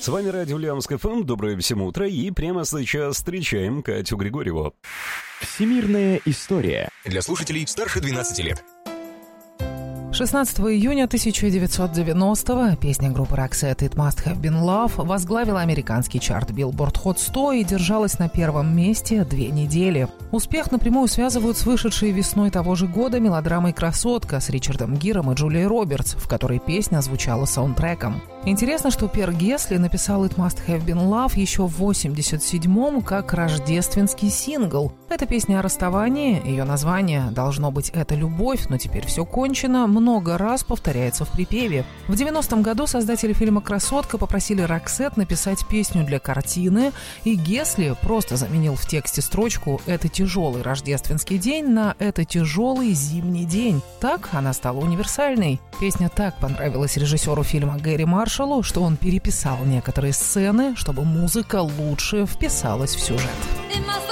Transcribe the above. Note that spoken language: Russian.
С вами радио Ульяновск ФМ. Доброе всем утро. И прямо сейчас встречаем Катю Григорьеву. Всемирная история. Для слушателей старше 12 лет. 16 июня 1990-го песня группы Roxette «It Must Have Been Love» возглавила американский чарт Billboard Hot 100 и держалась на первом месте 2 недели. Успех напрямую связывают с вышедшей весной того же года мелодрамой «Красотка» с Ричардом Гиром и Джулией Робертс, в которой песня звучала саундтреком. Интересно, что Пер Гесли написал «It Must Have Been Love» еще в 87-м как рождественский сингл. Это песня о расставании, ее название должно быть «Это любовь, но теперь все кончено», много раз повторяется в припеве. В 90-м году создатели фильма «Красотка» попросили Roxette написать песню для картины, и Гесли просто заменил в тексте строчку «Это тяжелый рождественский день» на «Это тяжелый зимний день». Так она стала универсальной. Песня так понравилась режиссеру фильма Гэри Маршаллу, что он переписал некоторые сцены, чтобы музыка лучше вписалась в сюжет.